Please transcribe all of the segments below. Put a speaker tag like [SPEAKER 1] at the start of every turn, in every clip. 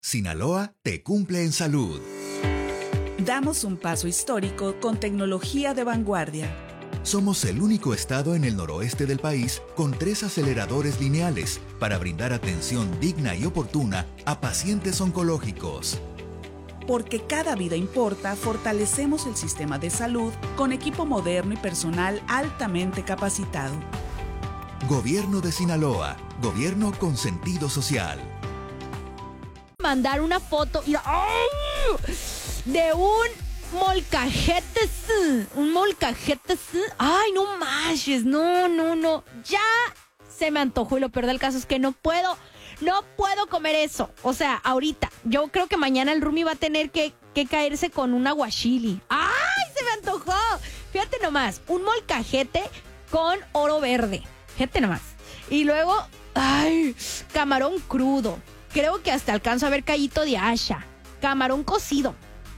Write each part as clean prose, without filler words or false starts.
[SPEAKER 1] Sinaloa te cumple en salud.
[SPEAKER 2] Damos un paso histórico con tecnología de vanguardia.
[SPEAKER 1] Somos el único estado en el noroeste del país con 3 aceleradores lineales para brindar atención digna y oportuna a pacientes oncológicos.
[SPEAKER 2] Porque cada vida importa, fortalecemos el sistema de salud con equipo moderno y personal altamente capacitado.
[SPEAKER 1] Gobierno de Sinaloa. Gobierno con sentido social.
[SPEAKER 3] Mandar una foto de un molcajete. Ay, no manches, no. Ya se me antojó y lo peor del caso es que no puedo comer eso. O sea, ahorita, yo creo que mañana el Rumi va a tener que caerse con un aguachili. ¡Ay, se me antojó! Fíjate nomás, un molcajete con oro verde. Fíjate nomás. Y luego, ay, camarón crudo. Creo que hasta alcanzo a ver callito de asha. Camarón cocido.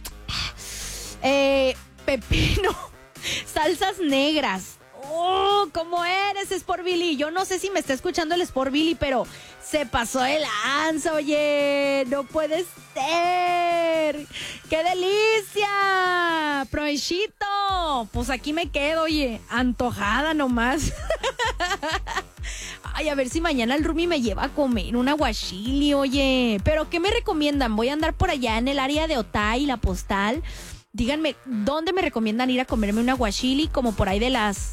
[SPEAKER 3] Pepino. Salsas negras. ¡Oh! ¿Cómo eres, Sport Billy? Yo no sé si me está escuchando el Sport Billy, pero se pasó de lanza, oye. No puede ser. ¡Qué delicia! ¡Provechito! Pues aquí me quedo, oye. Antojada nomás. Ay, a ver si mañana el Rumi me lleva a comer un aguachili, oye. ¿Pero qué me recomiendan? Voy a andar por allá en el área de Otay, la Postal. Díganme, ¿dónde me recomiendan ir a comerme un aguachili? Como por ahí de las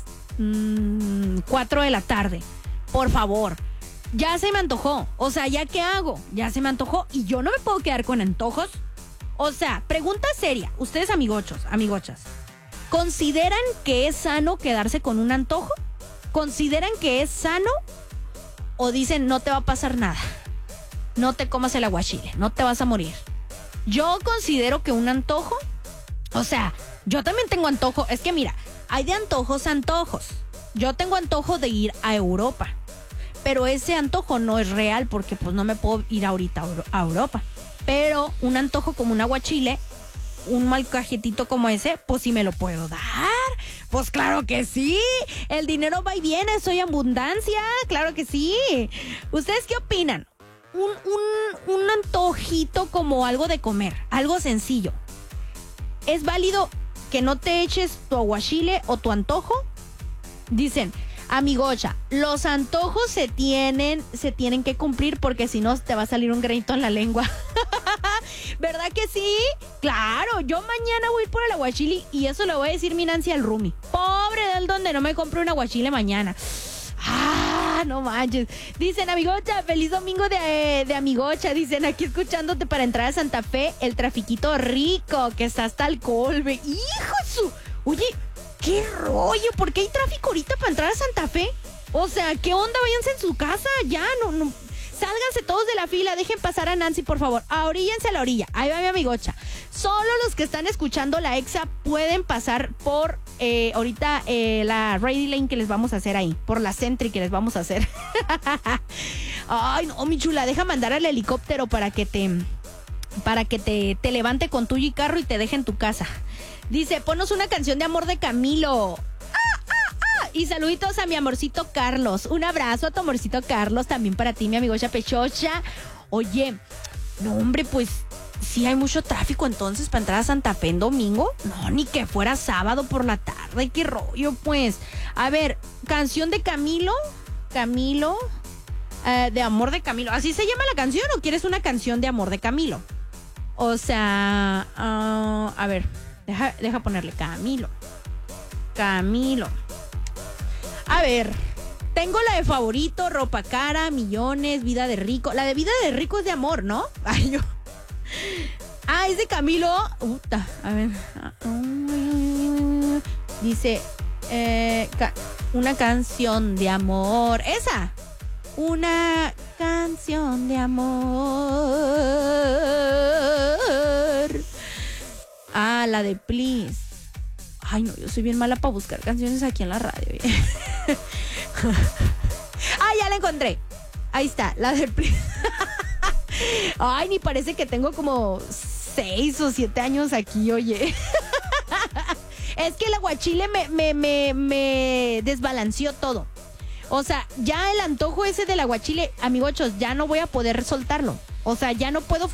[SPEAKER 3] 4 de la tarde. Por favor. Ya se me antojó. O sea, ¿ya qué hago? Ya se me antojó y yo no me puedo quedar con antojos. O sea, pregunta seria. Ustedes, amigochas, ¿consideran que es sano quedarse con un antojo? ¿Consideran que es sano? ¿O dicen, no te va a pasar nada? No te comas el aguachile, no te vas a morir. Yo considero que un antojo, o sea, yo también tengo antojo. Es que mira, hay de antojos a antojos. Yo tengo antojo de ir a Europa, pero ese antojo no es real porque pues no me puedo ir ahorita a Europa. Pero un antojo como un aguachile, un molcajetito como ese, pues sí me lo puedo dar. Pues claro que sí. El dinero va y viene, soy abundancia. Claro que sí. ¿Ustedes qué opinan? Un antojito como algo de comer, algo sencillo. ¿Es válido que no te eches tu aguachile o tu antojo? Dicen, amigocha, los antojos se tienen que cumplir porque si no te va a salir un granito en la lengua. ¿Verdad que sí? Claro, yo mañana voy a ir por el aguachili y eso le voy a decir mi Nancy al Rumi. Pobre del donde no me compre un aguachile mañana. Ah, no manches. Dicen, amigocha, feliz domingo de amigocha. Dicen, aquí escuchándote para entrar a Santa Fe, el trafiquito rico, que está hasta el Colbe. ¡Hijo de su! Oye, ¿qué rollo? ¿Por qué hay tráfico ahorita para entrar a Santa Fe? O sea, ¿qué onda? Váyanse en su casa, ya, no. Sálganse todos de la fila, dejen pasar a Nancy, por favor. Ahoríllense a la orilla. Ahí va mi amigocha. Solo los que están escuchando la EXA pueden pasar por ahorita la Ready Lane que les vamos a hacer ahí. Por la Sentry que les vamos a hacer. Ay, no, mi chula, deja mandar al helicóptero para que te levante con tu carro y te deje en tu casa. Dice, ponos una canción de amor de Camilo. Y saluditos a mi amorcito Carlos. Un abrazo a tu amorcito Carlos. También para ti, mi amigocha Pechocha. Oye, no hombre, pues sí hay mucho tráfico entonces para entrar a Santa Fe en domingo. No, ni que fuera sábado por la tarde. Qué rollo, pues. A ver, canción de Camilo. De amor de Camilo. ¿Así se llama la canción o quieres una canción de amor de Camilo? O sea, a ver, deja ponerle Camilo. A ver, tengo la de favorito, ropa cara, millones, vida de rico. La de vida de rico es de amor, ¿no? Ay, yo. Ah, es de Camilo. A ver. Dice, una canción de amor. Esa. Una canción de amor. Ah, la de Please. Ay, no, yo soy bien mala para buscar canciones aquí en la radio. Ah, ya la encontré. Ahí está, la de... Ay, ni parece que tengo como 6 o 7 años aquí, oye. Es que el aguachile me desbalanceó todo. O sea, ya el antojo ese del aguachile, amigochos, ya no voy a poder soltarlo. O sea, ya no puedo